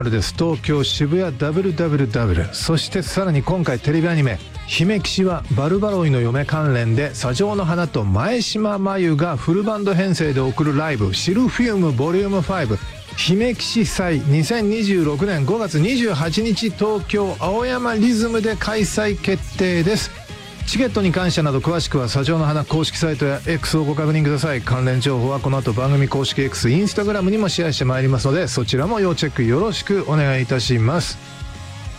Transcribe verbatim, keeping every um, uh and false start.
です。東京渋谷 ダブリューダブリューダブリュー、 そしてさらに今回テレビアニメ姫騎士はバルバロイの嫁関連で砂上の花と前島真由がフルバンド編成で送るライブシルフィウムボリュームファイブ姫騎士祭にせんにじゅうろくねんごがつにじゅうはちにち東京青山リズムで開催決定です。チケットに関してなど詳しくは砂上の花公式サイトや X をご確認ください。関連情報はこの後番組公式 X、インスタグラムにもシェアしてまいりますので、そちらも要チェックよろしくお願いいたします。